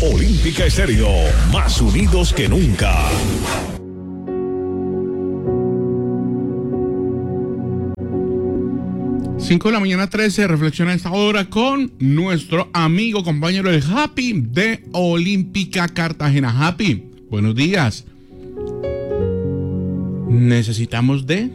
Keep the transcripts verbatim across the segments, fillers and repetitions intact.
Olímpica Estéreo, más unidos que nunca. cinco de la mañana, trece, reflexiona a esta hora con nuestro amigo, compañero el Happy de Olímpica Cartagena. Happy, buenos días. Necesitamos de...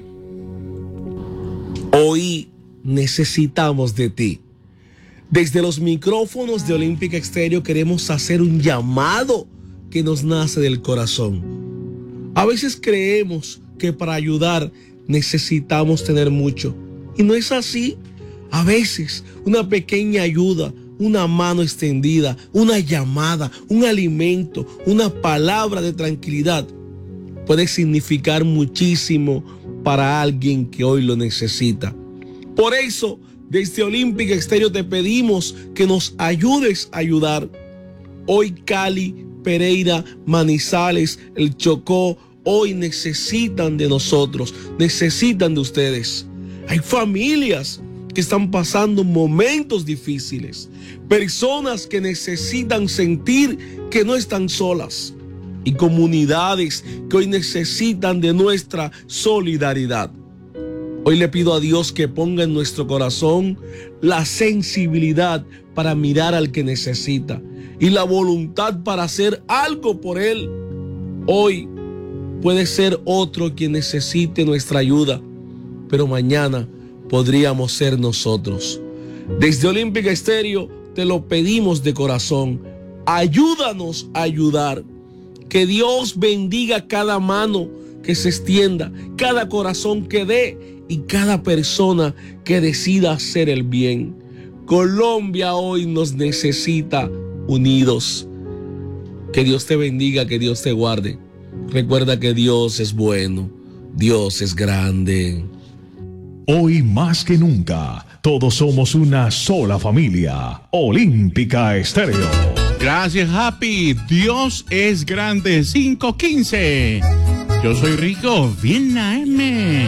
Hoy necesitamos de ti. Desde los micrófonos de Olímpica Estéreo queremos hacer un llamado que nos nace del corazón. A veces creemos que para ayudar necesitamos tener mucho. Y no es así. A veces una pequeña ayuda, una mano extendida, una llamada, un alimento, una palabra de tranquilidad puede significar muchísimo para alguien que hoy lo necesita. Por eso, desde Olímpica Estéreo te pedimos que nos ayudes a ayudar. Hoy Cali, Pereira, Manizales, El Chocó, hoy necesitan de nosotros, necesitan de ustedes. Hay familias que están pasando momentos difíciles, personas que necesitan sentir que no están solas y comunidades que hoy necesitan de nuestra solidaridad. Hoy le pido a Dios que ponga en nuestro corazón la sensibilidad para mirar al que necesita y la voluntad para hacer algo por él. Hoy puede ser otro quien necesite nuestra ayuda, pero mañana podríamos ser nosotros. Desde Olímpica Estéreo te lo pedimos de corazón. Ayúdanos a ayudar. Que Dios bendiga cada mano que se extienda, cada corazón que dé y cada persona que decida hacer el bien. Colombia hoy nos necesita unidos. Que Dios te bendiga, que Dios te guarde. Recuerda que Dios es bueno, Dios es grande. Hoy más que nunca, todos somos una sola familia. Olímpica Estéreo. Gracias, Happy. Dios es grande. cinco quince. Yo soy Rico. Bien, A M.